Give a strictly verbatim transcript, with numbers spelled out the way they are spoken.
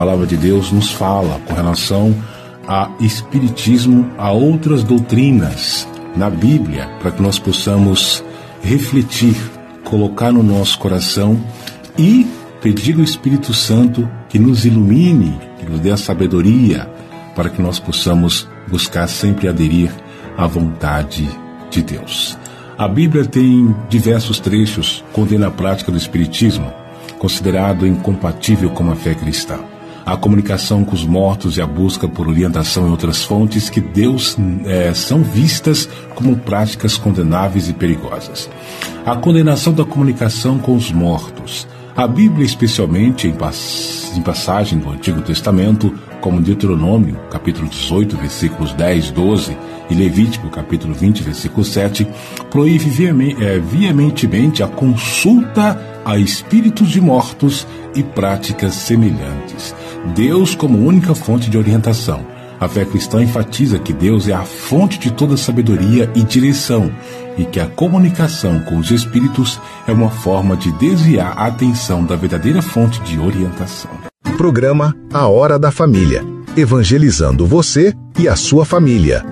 A palavra de Deus nos fala com relação a espiritismo, a outras doutrinas na Bíblia, para que nós possamos refletir, colocar no nosso coração e pedir ao Espírito Santo que nos ilumine, que nos dê a sabedoria, para que nós possamos buscar sempre aderir à vontade de Deus. A Bíblia tem diversos trechos que condenam a prática do espiritismo, considerado incompatível com a fé cristã. A comunicação com os mortos e a busca por orientação em outras fontes que Deus é, são vistas como práticas condenáveis e perigosas. A condenação da comunicação com os mortos. A Bíblia, especialmente em, pass- em passagem do Antigo Testamento, como Deuteronômio, capítulo dezoito, versículos dez, doze, e Levítico, capítulo vinte, versículo sete, proíbe veemen- é, veementemente a consulta a espíritos de mortos e práticas semelhantes. Deus como única fonte de orientação. A fé cristã enfatiza que Deus é a fonte de toda sabedoria e direção, e que a comunicação com os espíritos é uma forma de desviar a atenção da verdadeira fonte de orientação. Programa A Hora da Família. Evangelizando você e a sua família.